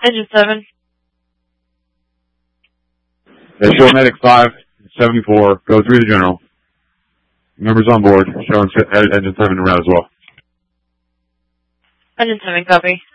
Engine 7. Show Medic 574, go through the general. Members on board, showing Engine 7 around as well. Engine 7, copy.